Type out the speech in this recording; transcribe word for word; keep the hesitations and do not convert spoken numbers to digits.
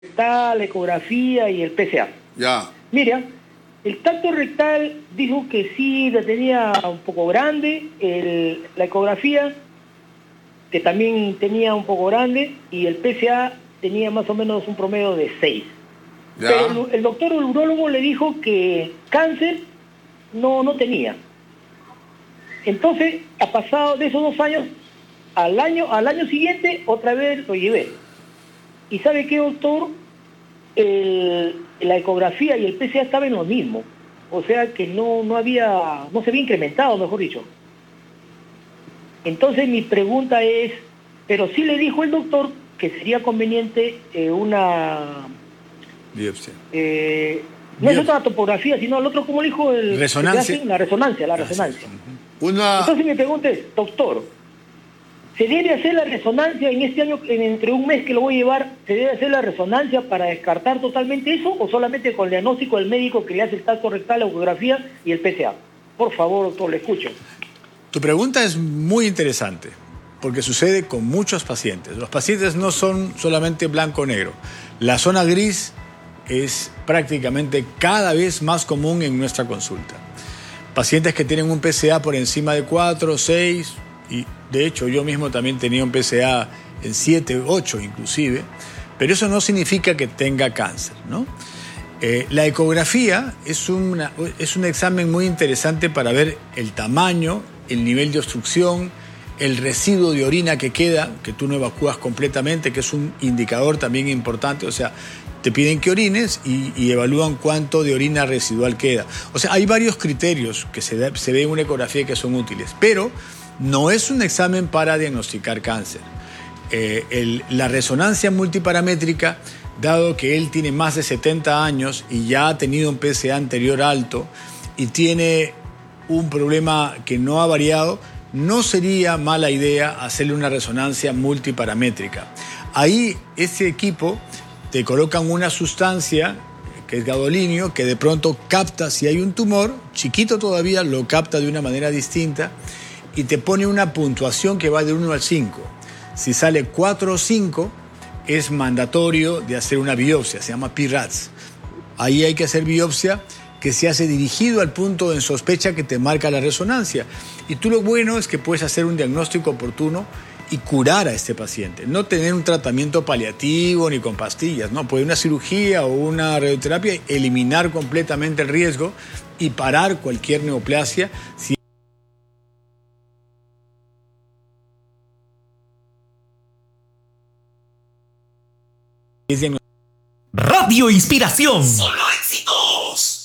Está la ecografía y el P C A. Ya. Mira, el tacto rectal dijo que sí, la tenía un poco grande, el, la ecografía, que también tenía un poco grande, y el P C A tenía más o menos un promedio de seis. Ya. Pero el, el doctor el urólogo le dijo que cáncer no, no tenía. Entonces, ha pasado de esos dos años, al año, al año siguiente, otra vez lo llevé. ¿Y sabe qué, doctor? El, la ecografía y el P C A estaban en lo mismo. O sea que no, no había, no se había incrementado, mejor dicho. Entonces mi pregunta es, pero sí le dijo el doctor que sería conveniente eh, una... Biopsia. Eh, no es otra topografía, sino el otro, como dijo el... Resonancia. Hace, la resonancia, la Gracias. resonancia. Una... Entonces mi pregunta es, doctor, ¿se debe hacer la resonancia en este año, en, entre un mes que lo voy a llevar, se debe hacer la resonancia para descartar totalmente eso o solamente con el diagnóstico del médico que le hace el tacto rectal, la ecografía y el P C A? Por favor, doctor, le escucho. Tu pregunta es muy interesante porque sucede con muchos pacientes. Los pacientes no son solamente blanco o negro. La zona gris es prácticamente cada vez más común en nuestra consulta. Pacientes que tienen un P C A por encima de cuatro, seis, y de hecho yo mismo también tenía un P C A en siete, ocho inclusive, pero eso no significa que tenga cáncer, ¿no? Eh, la ecografía es, una, es un examen muy interesante para ver el tamaño, el nivel de obstrucción, el residuo de orina que queda, que tú no evacúas completamente, que es un indicador también importante. O sea, te piden que orines y, y evalúan cuánto de orina residual queda. O sea, hay varios criterios que se, da, se ven en una ecografía que son útiles, pero no es un examen para diagnosticar cáncer. Eh, el, la resonancia multiparamétrica, dado que él tiene más de setenta años y ya ha tenido un P C A anterior alto y tiene un problema que no ha variado, no sería mala idea hacerle una resonancia multiparamétrica. Ahí ese equipo te colocan una sustancia que es gadolinio, que de pronto capta si hay un tumor, chiquito todavía, lo capta de una manera distinta y te pone una puntuación que va de uno al cinco. Si sale cuatro o cinco, es mandatorio de hacer una biopsia, se llama P RADS. Ahí hay que hacer biopsia que se hace dirigido al punto de sospecha que te marca la resonancia. Y tú lo bueno es que puedes hacer un diagnóstico oportuno y curar a este paciente. No tener un tratamiento paliativo ni con pastillas, no, puede una cirugía o una radioterapia eliminar completamente el riesgo y parar cualquier neoplasia. Si Radio Inspiración. Solo éxitos.